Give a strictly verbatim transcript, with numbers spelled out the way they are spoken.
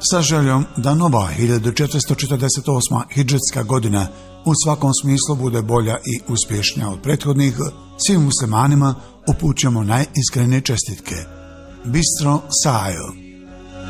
Sa željom da nova hiljadu četiristo četrdeset osma hidžetska godina u svakom smislu bude bolja i uspješnija od prethodnih, svim muslimanima upućujemo najiskrenije čestitke. Bistro Sahel.